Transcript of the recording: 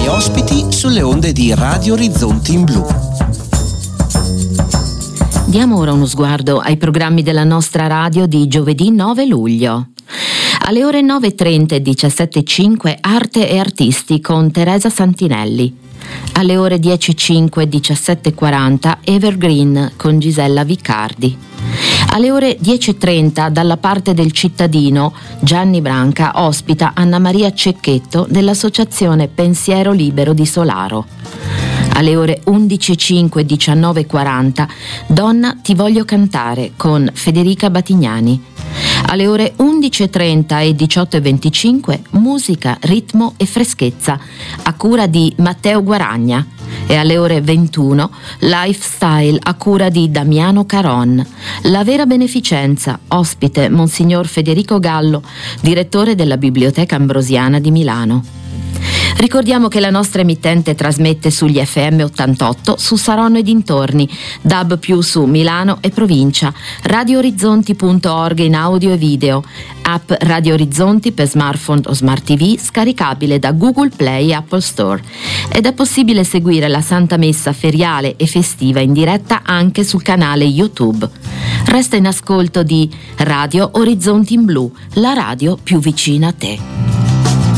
e ospiti sulle onde di Radio Orizzonti in Blu. Diamo ora uno sguardo ai programmi della nostra radio di giovedì 9 luglio. Alle ore 9.30 e 17.05 Arte e Artisti con Teresa Santinelli. Alle ore 10.05 e 17.40 Evergreen con Gisella Vicardi. Alle ore 10.30 dalla parte del cittadino Gianni Branca ospita Anna Maria Cecchetto dell'associazione Pensiero Libero di Solaro. Alle ore 11.05 e 19.40 Donna ti voglio cantare con Federica Batignani. Alle ore 11.30 e 18.25 Musica, ritmo e freschezza a cura di Matteo Guaragna. E alle ore 21 Lifestyle a cura di Damiano Caron. La vera beneficenza, ospite Monsignor Federico Gallo, direttore della Biblioteca Ambrosiana di Milano. Ricordiamo che la nostra emittente trasmette sugli FM 88 su Saronno e dintorni, DAB+ su Milano e provincia, radioorizzonti.org in audio e video, app Radio Orizzonti per smartphone o smart TV scaricabile da Google Play e Apple Store. Ed è possibile seguire la Santa Messa feriale e festiva in diretta anche sul canale YouTube. Resta in ascolto di Radio Orizzonti in Blu, la radio più vicina a te.